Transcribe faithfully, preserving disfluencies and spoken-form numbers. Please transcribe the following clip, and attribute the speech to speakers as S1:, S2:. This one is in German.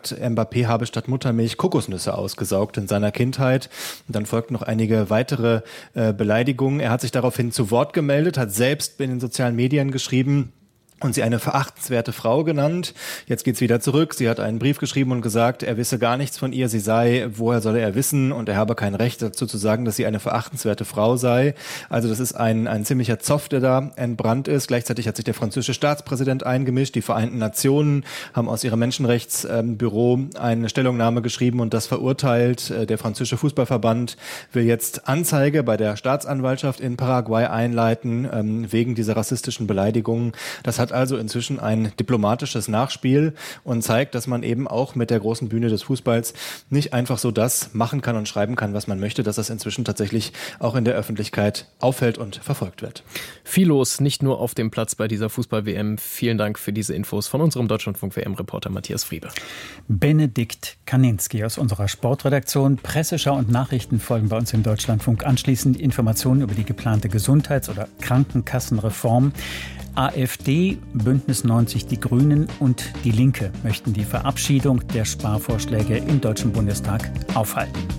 S1: gesagt, Mbappé habe statt Muttermilch Kokosnüsse ausgesaugt in seiner Kindheit. Und dann folgten noch einige weitere äh, Beleidigungen. Er hat sich daraufhin zu Wort gemeldet, hat selbst in den sozialen Medien geschrieben und sie eine verachtenswerte Frau genannt. Jetzt geht's wieder zurück. Sie hat einen Brief geschrieben und gesagt, er wisse gar nichts von ihr. Sie sei, woher solle er wissen? Und er habe kein Recht dazu zu sagen, dass sie eine verachtenswerte Frau sei. Also das ist ein, ein ziemlicher Zoff, der da entbrannt ist. Gleichzeitig hat sich der französische Staatspräsident eingemischt. Die Vereinten Nationen haben aus ihrem Menschenrechtsbüro eine Stellungnahme geschrieben und das verurteilt. Der französische Fußballverband will jetzt Anzeige bei der Staatsanwaltschaft in Paraguay einleiten, wegen dieser rassistischen Beleidigungen. Das hat also inzwischen ein diplomatisches Nachspiel und zeigt, dass man eben auch mit der großen Bühne des Fußballs nicht einfach so das machen kann und schreiben kann, was man möchte, dass das inzwischen tatsächlich auch in der Öffentlichkeit auffällt und verfolgt wird.
S2: Viel los, nicht nur auf dem Platz bei dieser Fußball-W M. Vielen Dank für diese Infos von unserem Deutschlandfunk-W M-Reporter Matthias Friebe.
S3: Benedikt Kaninski aus unserer Sportredaktion. Presseschau und Nachrichten folgen bei uns im Deutschlandfunk. Anschließend Informationen über die geplante Gesundheits- oder Krankenkassenreform. AfD, Bündnis neunzig, die Grünen und die Linke möchten die Verabschiedung der Sparvorschläge im Deutschen Bundestag aufhalten.